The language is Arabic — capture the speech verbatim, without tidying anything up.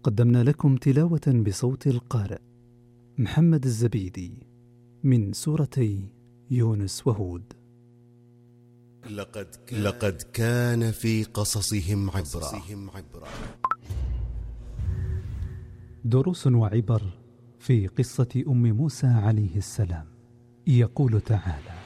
قدمنا لكم تلاوة بصوت القارئ محمد الزبيدي من سورتي يونس وهود. لقد كان, لقد كان في قصصهم عبرة. دروس وعبر في قصة أم موسى عليه السلام. يقول تعالى: